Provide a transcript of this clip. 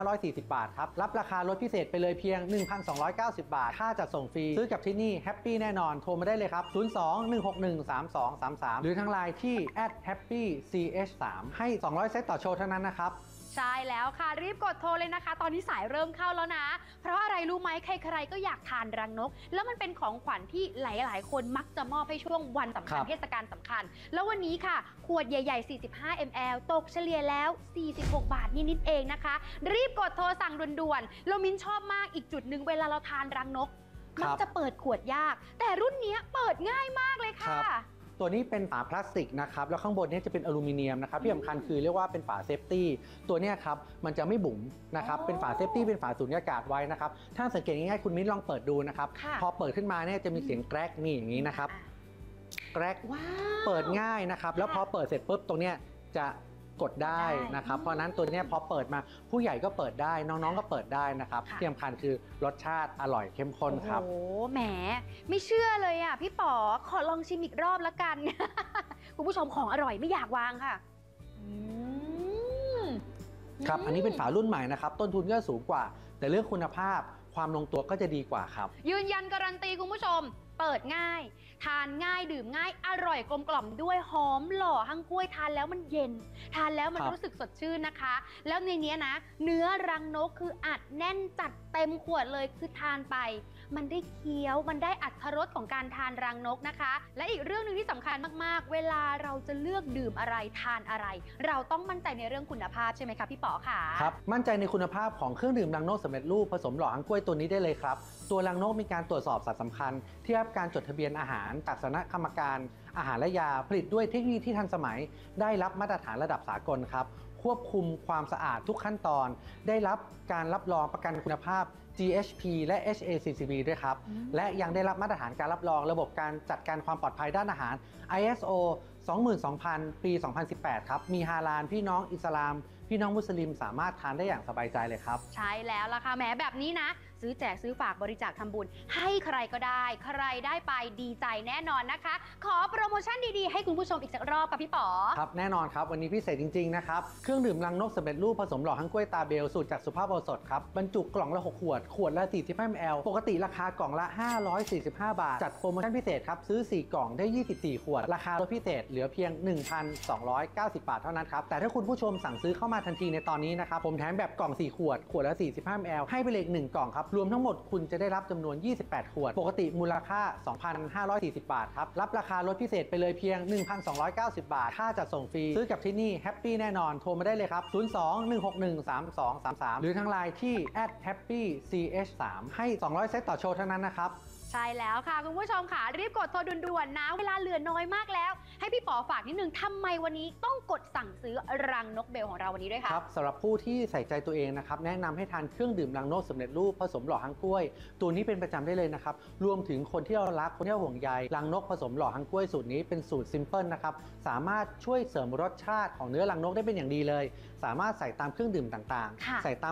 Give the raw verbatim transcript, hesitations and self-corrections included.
ห้าร้อยสี่สิบบาทครับรับราคาลดพิเศษไปเลยเพียง หนึ่งพันสองร้อยเก้าสิบ บาทค่าจัดส่งฟรีซื้อกับที่นี่แฮปปี้แน่นอนโทรมาได้เลยครับศูนย์ สอง หนึ่ง หก หนึ่ง สาม สอง สาม สามหรือทางไลน์ที่ แอท แฮปปี้ ซี เอช สาม ให้สองร้อยเซตต่อโชว์เท่านั้นนะครับใช่แล้วค่ะรีบกดโทรเลยนะคะตอนนี้สายเริ่มเข้าแล้วนะเพราะอะไรรู้ไหมใครๆก็อยากทานรังนกแล้วมันเป็นของขวัญที่หลายๆคนมักจะมอบให้ช่วงวันสำคัญเทศกาลสำคัญแล้ววันนี้ค่ะขวดใหญ่ๆสี่สิบห้ามิลลิลิตรตกเฉลี่ยแล้วสี่สิบหกบาทนิดๆเองนะคะรีบกดโทรสั่งด่วนๆโลมินชอบมากอีกจุดหนึ่งเวลาเราทานรังนกมักจะเปิดขวดยากแต่รุ่นนี้เปิดง่ายมากเลยค่ะตัวนี้เป็นฝาพลาสติกนะครับแล้วข้างบนนี้จะเป็นอลูมิเนียมนะครับที่สำคัญคือเรียกว่าเป็นฝาเซฟตี้ตัวนี้ครับมันจะไม่บุ๋มนะครับเป็นฝาเซฟตี้เป็นฝาสูญญากาศไว้นะครับถ้าสังเกตง่ายๆคุณมิ้นลองเปิดดูนะครับพอเปิดขึ้นมาเนี่ยจะมีเสียงแกรกนี่อย่างนี้นะครับแกรกเปิดง่ายนะครับแล้วพอเปิดเสร็จปุ๊บตรงเนี้ยจะกดได้นะครับเพราะนั้นตัวนี้พอเปิดมาผู้ใหญ่ก็เปิดได้น้องๆก็เปิดได้นะครับที่สำคัญคือรสชาติอร่อยเข้มข้นครับโอ้แหมไม่เชื่อเลยอ่ะพี่ป๋อขอลองชิมอีกรอบแล้วกัน คุณผู้ชมของอร่อยไม่อยากวางค่ะครับอันนี้เป็นฝารุ่นใหม่นะครับต้นทุนก็สูงกว่าแต่เรื่องคุณภาพความลงตัวก็จะดีกว่าครับยืนยันการันตีคุณผู้ชมเปิดง่ายทานง่ายดื่มง่ายอร่อยกลมกล่อมด้วยหอมหล่อหั่งกล้วยทานแล้วมันเย็นทานแล้วมันรู้สึกสดชื่นนะคะแล้วในนี้นะเนื้อรังนกคืออัดแน่นจัดเต็มขวดเลยคือทานไปมันได้เคี้ยวมันได้อรรถรสของการทานรังนกนะคะและอีกเรื่องหนึ่งที่สำคัญมากๆเวลาเราจะเลือกดื่มอะไรทานอะไรเราต้องมั่นใจในเรื่องคุณภาพใช่ไหมคะพี่ป๋อค่ะครับมั่นใจในคุณภาพของเครื่องดื่มรังนกสำเร็จรูปผสมหล่อหั่งกล้วยตัวนี้ได้เลยครับตัวรังนกมีการตรวจสอบสารสำคัญที่รับการจดทะเบียนอาหารจากคณะกรรมการอาหารและยาผลิตด้วยเทคโนโลยีที่ทันสมัยได้รับมาตรฐานระดับสากลครับควบคุมความสะอาดทุกขั้นตอนได้รับการรับรองประกันคุณภาพ จี เอช พี และ เอช เอ ซี ซี บี ด้วยครับและยังได้รับมาตรฐานการรับรองระบบการจัดการความปลอดภัยด้านอาหาร ไอ เอส โอ สองหมื่นสองพัน ปี สองพันสิบแปด ครับมีฮาลาลพี่น้องอิสลามพี่น้องมุสลิมสามารถทานได้อย่างสบายใจเลยครับใช่แล้วล่ะค่ะแหมแบบนี้นะซื้อแจกซื้อฝากบริจาคทำบุญให้ใครก็ได้ใครได้ไปดีใจแน่นอนนะคะขอโปรโมชั่นดีๆให้คุณผู้ชมอีกสักรอบค่ะพี่ป๋อครับแน่นอนครับวันนี้พิเศษจริงๆนะครับเครื่องดื่มรังนกสำเร็จรูปผสมหล่อหั่งกล้วยตาเบลสูตรจากสุภาพโอสถครับบรรจุกล่องละหกขวดขวดละสี่สิบห้ามิลลิลิตรปกติราคากล่องละห้าร้อยสี่สิบห้าบาทจัดโปรโมชั่นพิเศษครับซื้อสี่กล่องได้ยี่สิบสี่ขวดราคาลดพิเศษเหลือเพียง หนึ่งพันสองร้อยเก้าสิบ บาทเท่านั้นครับแต่ถ้าคุณผู้ชมสั่งซื้อเข้ามาทันทีในตอนนี้นะครับผมแถมแบบกล่องสี่ขวดขวดละสี่สิบห้ามิลลิลิตรให้ไปเลยหนึ่งกล่องครับรวมทั้งหมดคุณจะได้รับจำนวนยี่สิบแปดขวดปกติมูลค่า สองพันห้าร้อยสี่สิบ บาทครับรับราคาลดพิเศษไปเลยเพียง หนึ่งพันสองร้อยเก้าสิบ บาทค่าจัดส่งฟรีซื้อกับที่นี่แฮปปี้แน่นอนโทรมาได้เลยครับศูนย์ สอง หนึ่ง หก หนึ่ง สาม สอง สาม สามหรือทางไลน์ที่ แอท แฮปปี้ ซี เอช สาม ให้สองร้อยเซตต่อโชว์เท่านั้นนะครับใช่แล้วค่ะคุณผู้ชมค่ะรีบกดโทรด่วนๆนะเวลาเหลือน้อยมากแล้วให้พี่ป๋อฝากนิดนึงทำไมวันนี้ต้องกดสั่งซื้อรังนกเบลของเราวันนี้ด้วยค่ะครับสำหรับผู้ที่ใส่ใจตัวเองนะครับแนะนำให้ทานเครื่องดื่มรังนกสำเร็จรูปผสมหล่อหั่งกล้วยตัวนี้เป็นประจำได้เลยนะครับรวมถึงคนที่เรารักคนที่เราห่วงใยรังนกผสมหล่อหั่งกล้วยสูตรนี้เป็นสูตรซิมเพิลนะครับสามารถช่วยเสริมรสชาติของเนื้อรังนกได้เป็นอย่างดีเลยสามารถใส่ตามเครื่องดื่มต่างๆใส่ตาม